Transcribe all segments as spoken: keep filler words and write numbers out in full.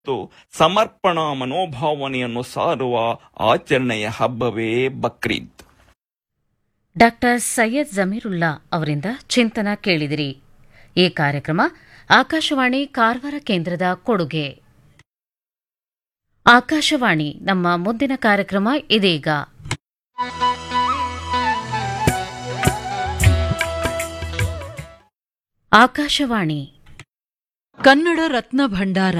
ಮತ್ತು ಸಮರ್ಪಣಾ ಮನೋಭಾವನೆಯನ್ನು ಸಾರುವ ಆಚರಣೆಯ ಹಬ್ಬವೇ ಬಕ್ರೀದ್. ಡಾಕ್ಟರ್ ಸೈಯದ್ ಜಮೀರುಲ್ಲಾ ಅವರಿಂದ ಚಿಂತನ ಕೇಳಿದಿರಿ. ಈ ಕಾರ್ಯಕ್ರಮ ಆಕಾಶವಾಣಿ ಕಾರವಾರ ಕೇಂದ್ರದ ಕೊಡುಗೆ. ಆಕಾಶವಾಣಿ ನಮ್ಮ ಮುಂದಿನ ಕಾರ್ಯಕ್ರಮ ಇದೀಗ. ಆಕಾಶವಾಣಿ ಕನ್ನಡ ರತ್ನ ಭಂಡಾರ.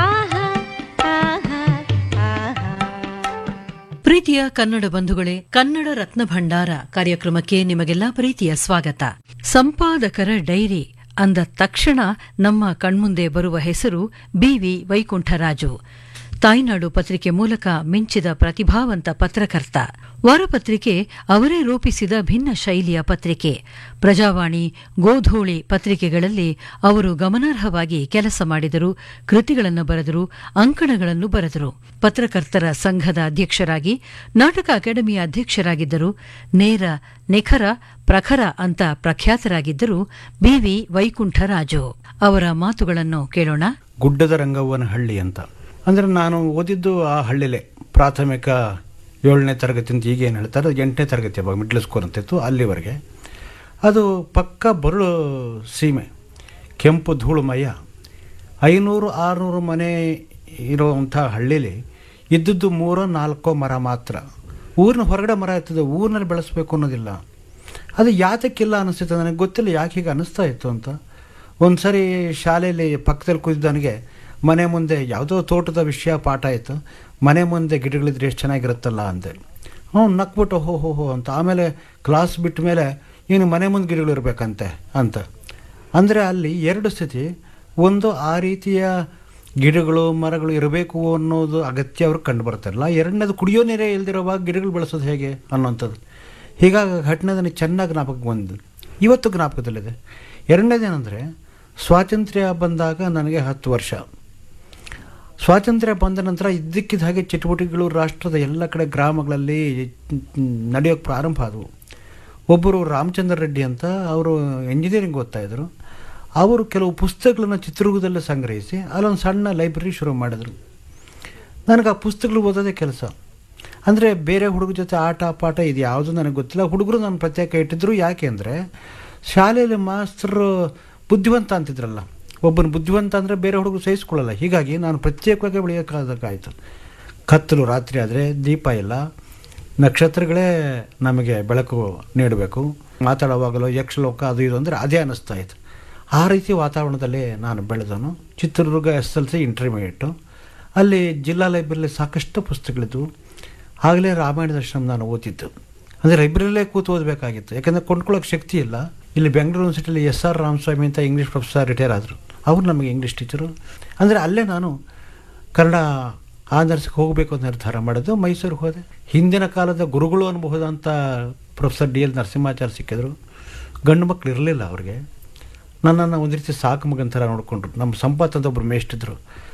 ಪ್ರೀತಿಯ ಕನ್ನಡ ಬಂಧುಗಳೇ, ಕನ್ನಡ ರತ್ನ ಭಂಡಾರ ಕಾರ್ಯಕ್ರಮಕ್ಕೆ ನಿಮಗೆಲ್ಲ ಪ್ರೀತಿಯ ಸ್ವಾಗತ. ಸಂಪಾದಕರ ಡೈರಿ ಅಂದ ತಕ್ಷಣ ನಮ್ಮ ಕಣ್ಮುಂದೆ ಬರುವ ಹೆಸರು ಬಿ ವಿ ವೈಕುಂಠರಾಜು. ತಾಯ್ನಾಡು ಪತ್ರಿಕೆ ಮೂಲಕ ಮಿಂಚಿದ ಪ್ರತಿಭಾವಂತ ಪತ್ರಕರ್ತ. ವಾರಪತ್ರಿಕೆ ಅವರೇ ರೂಪಿಸಿದ ಭಿನ್ನ ಶೈಲಿಯ ಪತ್ರಿಕೆ. ಪ್ರಜಾವಾಣಿ, ಗೋಧೂಳಿ ಪತ್ರಿಕೆಗಳಲ್ಲಿ ಅವರು ಗಮನಾರ್ಹವಾಗಿ ಕೆಲಸ ಮಾಡಿದರು, ಕೃತಿಗಳನ್ನು ಬರೆದರು, ಅಂಕಣಗಳನ್ನು ಬರೆದರು. ಪತ್ರಕರ್ತರ ಸಂಘದ ಅಧ್ಯಕ್ಷರಾಗಿ, ನಾಟಕ ಅಕಾಡೆಮಿಯ ಅಧ್ಯಕ್ಷರಾಗಿದ್ದರು. ನೇರ, ನಿಖರ, ಪ್ರಖರ ಅಂತ ಪ್ರಖ್ಯಾತರಾಗಿದ್ದರು ಬಿ ವಿ ವೈಕುಂಠರಾಜು. ಅವರ ಮಾತುಗಳನ್ನು ಕೇಳೋಣ. ಗುಡ್ಡದ ರಂಗವ್ವನಹಳ್ಳಿ ಅಂತ ಅಂದರೆ ನಾನು ಓದಿದ್ದು ಆ ಹಳ್ಳಿಲೇ. ಪ್ರಾಥಮಿಕ ಏಳನೇ ತರಗತಿ ಅಂತ ಈಗೇನು ಹೇಳ್ತಾರೆ, ಎಂಟನೇ ತರಗತಿ ಅವಾಗ ಮಿಡ್ಲ್ ಸ್ಕೂಲ್ ಅಂತಿತ್ತು, ಅಲ್ಲಿವರೆಗೆ. ಅದು ಪಕ್ಕ ಬರಳು ಸೀಮೆ, ಕೆಂಪು ಧೂಳುಮಯ. ಐನೂರು ಆರುನೂರು ಮನೆ ಇರುವಂಥ ಹಳ್ಳೀಲಿ ಇದ್ದದ್ದು ಮೂರೋ ನಾಲ್ಕೋ ಮರ ಮಾತ್ರ. ಊರಿನ ಹೊರಗಡೆ ಮರ ಇರ್ತದೆ, ಊರಿನಲ್ಲಿ ಬೆಳೆಸಬೇಕು ಅನ್ನೋದಿಲ್ಲ. ಅದು ಯಾತಕ್ಕಿಲ್ಲ ಅನ್ನಿಸ್ತಿತ್ತು, ನನಗೆ ಗೊತ್ತಿಲ್ಲ ಯಾಕೆ ಹೀಗೆ ಅನ್ನಿಸ್ತಾ ಇತ್ತು ಅಂತ. ಒಂದು ಸರಿ ಶಾಲೆಯಲ್ಲಿ ಪಕ್ಕದಲ್ಲಿ ಕೂತಿದ್ದವನಿಗೆ ಮನೆ ಮುಂದೆ ಯಾವುದೋ ತೋಟದ ವಿಷಯ ಪಾಠ ಆಯಿತು, ಮನೆ ಮುಂದೆ ಗಿಡಗಳಿದ್ರೆ ಎಷ್ಟು ಚೆನ್ನಾಗಿರುತ್ತಲ್ಲ ಅಂದೆ. ಹ್ಞೂ ನಕ್ಬಿಟ್ಟು ಹೋ ಹೋ ಹೋ ಅಂತ. ಆಮೇಲೆ ಕ್ಲಾಸ್ ಬಿಟ್ಟ ಮೇಲೆ ಇನ್ನು ಮನೆ ಮುಂದೆ ಗಿಡಗಳು ಇರಬೇಕಂತೆ ಅಂತ. ಅಂದರೆ ಅಲ್ಲಿ ಎರಡು ಸ್ಥಿತಿ. ಒಂದು, ಆ ರೀತಿಯ ಗಿಡಗಳು ಮರಗಳು ಇರಬೇಕು ಅನ್ನೋದು ಅಗತ್ಯ ಅವ್ರಿಗೆ ಕಂಡು ಬರ್ತಾರಲ್ಲ. ಎರಡನೇದು, ಕುಡಿಯೋ ನೀರೇ ಇಲ್ದಿರೋವಾಗ ಗಿಡಗಳು ಬೆಳೆಸೋದು ಹೇಗೆ ಅನ್ನೋಂಥದ್ದು. ಹೀಗಾಗಿ ಘಟನೆ ನನಗೆ ಚೆನ್ನಾಗಿ ಜ್ಞಾಪಕಕ್ಕೆ ಬಂದಿದ್ದು, ಇವತ್ತು ಜ್ಞಾಪಕದಲ್ಲಿದೆ. ಎರಡನೇದೇನೆಂದರೆ, ಸ್ವಾತಂತ್ರ್ಯ ಬಂದಾಗ ನನಗೆ ಹತ್ತು ವರ್ಷ. ಸ್ವಾತಂತ್ರ್ಯ ಬಂದ ನಂತರ ಇದ್ದಕ್ಕಿದ್ದ ಹಾಗೆ ಚಟುವಟಿಕೆಗಳು ರಾಷ್ಟ್ರದ ಎಲ್ಲ ಕಡೆ ಗ್ರಾಮಗಳಲ್ಲಿ ನಡೆಯೋಕ್ಕೆ ಪ್ರಾರಂಭ ಆದವು. ಒಬ್ಬರು ರಾಮಚಂದ್ರ ರೆಡ್ಡಿ ಅಂತ, ಅವರು ಇಂಜಿನಿಯರಿಂಗ್ ಓದ್ತಾಯಿದ್ರು. ಅವರು ಕೆಲವು ಪುಸ್ತಕಗಳನ್ನು ಚಿತ್ರದುರ್ಗದಲ್ಲೇ ಸಂಗ್ರಹಿಸಿ ಅಲ್ಲೊಂದು ಸಣ್ಣ ಲೈಬ್ರರಿ ಶುರು ಮಾಡಿದ್ರು. ನನಗೆ ಆ ಪುಸ್ತಕಗಳು ಓದೋದೇ ಕೆಲಸ. ಅಂದರೆ ಬೇರೆ ಹುಡುಗರ ಜೊತೆ ಆಟ ಪಾಠ ಇದು ಯಾವುದು ನನಗೆ ಗೊತ್ತಿಲ್ಲ. ಹುಡುಗರು ನಾನು ಪ್ರತ್ಯೇಕ ಇಟ್ಟಿದ್ರು. ಯಾಕೆ ಅಂದರೆ ಶಾಲೆಯಲ್ಲಿ ಮಾಸ್ತರು ಬುದ್ಧಿವಂತ ಅಂತಿದ್ರಲ್ಲ, ಒಬ್ಬನ ಬುದ್ಧಿವಂತ ಅಂದರೆ ಬೇರೆ ಹುಡುಗರು ಸಹಿಸ್ಕೊಳ್ಳಲ್ಲ. ಹೀಗಾಗಿ ನಾನು ಪ್ರತ್ಯೇಕವಾಗಿ ಬೆಳೆಯೋಕ್ಕಾಗಬೇಕಾಯ್ತು. ಕತ್ತಲು ರಾತ್ರಿ ಆದರೆ ದೀಪ ಇಲ್ಲ, ನಕ್ಷತ್ರಗಳೇ ನಮಗೆ ಬೆಳಕು ನೀಡಬೇಕು. ಮಾತಾಡುವಾಗಲೂ ಯಕ್ಷಲೋಕ ಅದು ಇದು ಅಂದರೆ ಅದೇ ಅನ್ನಿಸ್ತಾ ಇತ್ತು. ಆ ರೀತಿ ವಾತಾವರಣದಲ್ಲಿ ನಾನು ಬೆಳೆದನು. Chitradurga S L C intermediate. ಅಲ್ಲಿ ಜಿಲ್ಲಾ ಲೈಬ್ರರಿಲಿ ಸಾಕಷ್ಟು ಪುಸ್ತಕಗಳಿದ್ವು. ಆಗಲೇ ರಾಮಾಯಣ ದರ್ಶನ ನಾನು ಓದಿದ್ದು. ಅಂದರೆ ಲೈಬ್ರರಿಲೇ ಕೂತು ಓದಬೇಕಾಗಿತ್ತು, ಯಾಕೆಂದರೆ ಕೊಂಡ್ಕೊಳ್ಳೋಕೆ ಶಕ್ತಿ ಇಲ್ಲ. ಇಲ್ಲಿ ಬೆಂಗಳೂರು ಯೂನಿವರ್ಸಿಟಿಯಲ್ಲಿ ಎಸ್ ಆರ್ ರಾಮಸ್ವಾಮಿ ಅಂತ ಇಂಗ್ಲೀಷ್ ಪ್ರೊಫೆಸರ್ ರಿಟೈರ್ ಆದರು. ಅವರು ನಮಗೆ ಇಂಗ್ಲೀಷ್ ಟೀಚರು. ಅಂದರೆ ಅಲ್ಲೇ ನಾನು ಕನ್ನಡ ಆನರ್ಸ್ಗೆ ಹೋಗಬೇಕು ಅಂತ ನಿರ್ಧಾರ ಮಾಡಿದ್ದು. ಮೈಸೂರಿಗೆ ಹೋದೆ. ಹಿಂದಿನ ಕಾಲದ ಗುರುಗಳು ಅನ್ಬಹುದಂಥ ಪ್ರೊಫೆಸರ್ ಡಿ ಎಲ್ ನರಸಿಂಹಾಚಾರ್ಯ ಸಿಕ್ಕಿದ್ರು. ಗಂಡು ಮಕ್ಕಳು ಇರಲಿಲ್ಲ ಅವ್ರಿಗೆ. ನನ್ನನ್ನು ಒಂದು ರೀತಿ ಸಾಕು ಮಗನ ಥರ ನೋಡಿಕೊಂಡ್ರು. ನಮ್ಮ ಸಂಪತ್ ಅಂತ ಒಬ್ಬರು ಮೇಷ್ಟಿದ್ರು.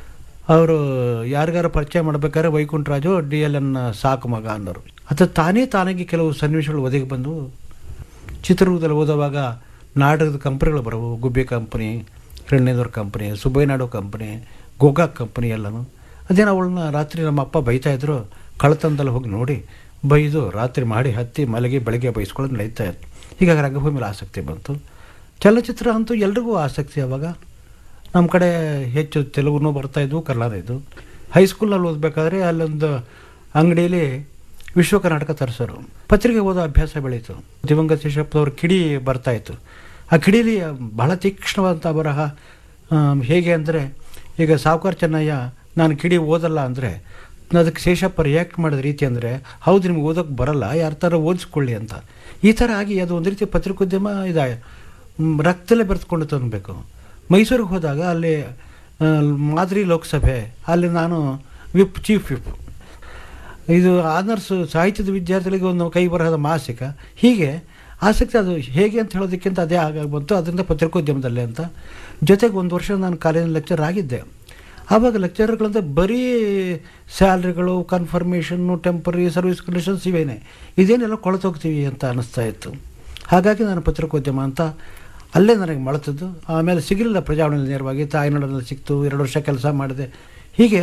ಅವರು ಯಾರಿಗಾರು ಪರಿಚಯ ಮಾಡಬೇಕಾದ್ರೆ ವೈಕುಂಠರಾಜು ಡಿ ಎಲ್ ಎನ್ ಸಾಕು ಮಗ ಅನ್ನೋರು. ಅದು ತಾನೇ ತಾನಾಗಿ ಕೆಲವು ಸನ್ನಿವೇಶಗಳು ಒದಗಿ ಬಂದು ಚಿತ್ರದುರ್ಗದಲ್ಲಿ ಓದುವಾಗ ನಾಟಕದ ಕಂಪ್ನಿಗಳು ಬರವು. ಗುಬ್ಬಿ company, ಹಿರಣ್ಯದವ್ರ company, ಸುಬ್ಬಯ್ಯನಾಡು company, Gokak company ಎಲ್ಲನೂ. ಅದೇನು ಅವಳನ್ನ ರಾತ್ರಿ ನಮ್ಮ ಅಪ್ಪ ಬೈತಾಯಿದ್ರು. ಕಳ್ಳತನದಲ್ಲಿ ಹೋಗಿ ನೋಡಿ ಬೈದು ರಾತ್ರಿ ಮಾಡಿ ಹತ್ತಿ ಮಲಗಿ ಬೆಳಗ್ಗೆ ಬೈಸ್ಕೊಳ್ಳೋದು ನಡೀತಾ ಇತ್ತು. ಹೀಗಾಗಿ ರಂಗಭೂಮಿಯಲ್ಲಿ ಆಸಕ್ತಿ ಬಂತು. ಚಲನಚಿತ್ರ ಅಂತೂ ಎಲ್ರಿಗೂ ಆಸಕ್ತಿ. ಆವಾಗ ನಮ್ಮ ಕಡೆ ಹೆಚ್ಚು ತೆಲುಗುನೂ ಬರ್ತಾಯಿದ್ವು, ಕನ್ನಡ ಇದ್ದು. ಹೈಸ್ಕೂಲ್ನಲ್ಲಿ ಓದಬೇಕಾದ್ರೆ ಅಲ್ಲೊಂದು ಅಂಗಡಿಯಲ್ಲಿ ವಿಶ್ವ ಕರ್ನಾಟಕ ತರಿಸೋರು. ಪತ್ರಿಕೆ ಓದೋ ಅಭ್ಯಾಸ ಬೆಳೀತು. ದಿವಂಗತ ಶೇಷಪ್ಪನವ್ರ ಕಿಡಿ ಬರ್ತಾಯಿತ್ತು. ಆ ಕಿಡೀಲಿ ಬಹಳ ತೀಕ್ಷ್ಣವಾದಂಥ ಬರಹ. ಹೇಗೆ ಅಂದರೆ, ಈಗ ಸಾವುಕಾರ ಚೆನ್ನಯ್ಯ ನಾನು ಕಿಡಿ ಓದಲ್ಲ ಅಂದರೆ ಅದಕ್ಕೆ ಶೇಷಪ್ಪ ರಿಯಾಕ್ಟ್ ಮಾಡಿದ ರೀತಿ ಅಂದರೆ, ಹೌದು ನಿಮ್ಗೆ ಓದೋಕ್ಕೆ ಬರಲ್ಲ, ಯಾರ ಥರ ಓದಿಸ್ಕೊಳ್ಳಿ ಅಂತ. ಈ ಥರ ಆಗಿ ಅದು ಒಂದು ರೀತಿ ಪತ್ರಿಕೋದ್ಯಮ ಇದೆ, ರಕ್ತದಲ್ಲೇ ಬೆರೆಸ್ಕೊಂಡು ತಂದಬೇಕು. ಮೈಸೂರಿಗೆ ಹೋದಾಗ ಅಲ್ಲಿ ಮಾದರಿ ಲೋಕಸಭೆ, ಅಲ್ಲಿ ನಾನು ವಿಪ್ ಚೀಫ್ ವಿಪ್. ಇದು ಆನರ್ಸ್ ಸಾಹಿತ್ಯದ ವಿದ್ಯಾರ್ಥಿಗಳಿಗೆ ಒಂದು ಕೈ ಬರಹದ ಮಾಸಿಕ. ಹೀಗೆ ಆಸಕ್ತಿ. ಅದು ಹೇಗೆ ಅಂತ ಹೇಳೋದಕ್ಕಿಂತ ಅದೇ ಆಗಾಗ ಬಂತು. ಅದರಿಂದ ಪತ್ರಿಕೋದ್ಯಮದಲ್ಲೇ ಅಂತ. ಜೊತೆಗೆ ಒಂದು ವರ್ಷ ನಾನು ಕಾಲೇಜಿನ ಲೆಕ್ಚರ್ ಆಗಿದ್ದೆ. ಆವಾಗ ಲೆಕ್ಚರ್ಗಳಂತ ಬರೀ ಸ್ಯಾಲ್ರಿಗಳು, ಕನ್ಫರ್ಮೇಷನ್ನು, ಟೆಂಪರರಿ ಸರ್ವಿಸ್ ಕಂಡೀಷನ್ಸ್ ಇವೇನೆ, ಇದೇನೆಲ್ಲ ಕೊಳತೋಗ್ತೀವಿ ಅಂತ ಅನ್ನಿಸ್ತಾ ಇತ್ತು. ಹಾಗಾಗಿ ನಾನು ಪತ್ರಿಕೋದ್ಯಮ ಅಂತ ಅಲ್ಲೇ ನನಗೆ ಮಳತದ್ದು. ಆಮೇಲೆ ಸಿಗಲಿಲ್ಲ ಪ್ರಜಾವಾಣಿಯಲ್ಲಿ ನೇರವಾಗಿ. ತಾಯ್ನಾಡಲ್ಲಿ ಸಿಕ್ತು. ಎರಡು ವರ್ಷ ಕೆಲಸ ಮಾಡಿದೆ. ಹೀಗೆ